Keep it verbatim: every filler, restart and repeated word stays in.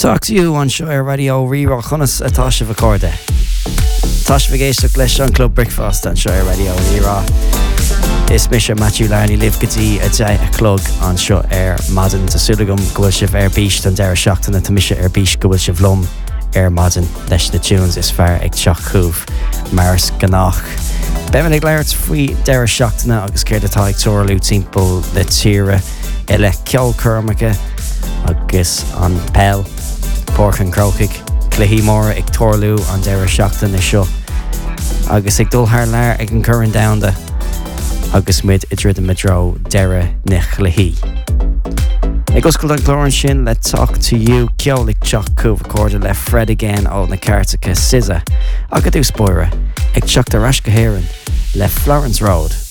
Talk to you on Shire Radio Rira Chunas a Tasha Vacorda. Tasha Vagation Lesh on Club Breakfast on Shire Radio Rira. Is Misha Matthew Larney Live Gati a day a clug on Shire Air Madden to Suligum Gulshiv Air Beach and Dara Shockton and Tamisha Air Beach Gulshiv Lum Air Madden Lesh the tunes is far Ek Chok Hoof Mars Ganach. Bevenig Lairds free Dara Shockton August Care the Tyke Torlu Timple Letira Ele Kjol Kermaka August on Pell Pork and Crokig Clahimora Ek Torlu on Dara Shockton is show August Ek Dul Harlar Ek Curran down the August mid Idrid Madro Dara Nechlahi. It goes called Cloran Shin. Let's talk to you. Kiolik Chok Kuv recorded left Fred again on the Kartika Sizza. I'll get do Spoira. Ek Chok the Rashka Heron left Florence Road.